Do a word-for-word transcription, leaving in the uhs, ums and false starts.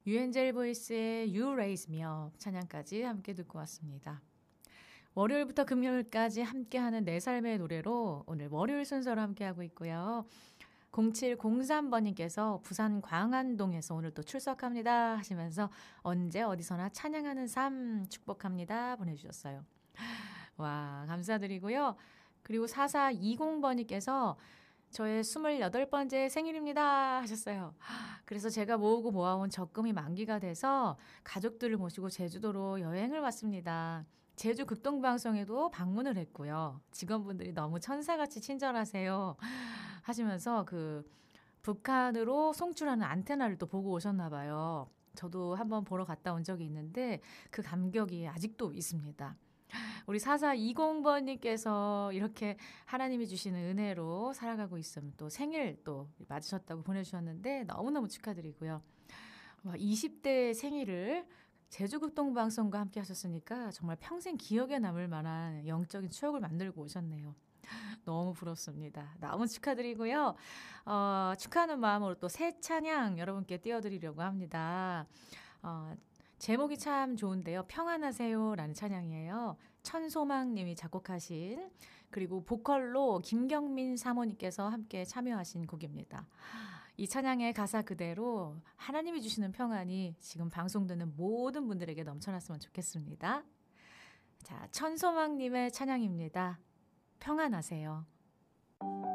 유엔젤 보이스의 You Raise Me Up 찬양까지 함께 듣고 왔습니다. 월요일부터 금요일까지 함께하는 내 삶의 노래로 오늘 월요일 순서로 함께하고 있고요. 공칠공삼 번님께서 부산 광안동에서 오늘 또 출석합니다 하시면서 언제 어디서나 찬양하는 삶 축복합니다 보내주셨어요. 와, 감사드리고요. 그리고 사사이공 번님께서 저의 스물여덟 번째 생일입니다 하셨어요. 그래서 제가 모으고 모아온 적금이 만기가 돼서 가족들을 모시고 제주도로 여행을 왔습니다. 제주 극동방송에도 방문을 했고요. 직원분들이 너무 천사같이 친절하세요 하시면서 그 북한으로 송출하는 안테나를 또 보고 오셨나 봐요. 저도 한번 보러 갔다 온 적이 있는데 그 감격이 아직도 있습니다. 우리 사사이공 번님께서 이렇게 하나님이 주시는 은혜로 살아가고 있으면 또 생일 또 맞으셨다고 보내주셨는데 너무너무 축하드리고요. 이십 대 생일을 제주극동방송과 함께 하셨으니까 정말 평생 기억에 남을 만한 영적인 추억을 만들고 오셨네요. 너무 부럽습니다. 너무 축하드리고요. 어, 축하하는 마음으로 또 새 찬양 여러분께 띄워드리려고 합니다. 어, 제목이 참 좋은데요. 평안하세요 라는 찬양이에요. 천소망 님이 작곡하신, 그리고 보컬로 김경민 사모님께서 함께 참여하신 곡입니다. 이 찬양의 가사 그대로 하나님이 주시는 평안이 지금 방송 듣는 모든 분들에게 넘쳐났으면 좋겠습니다. 자, 천소망 님의 찬양입니다. 평안하세요.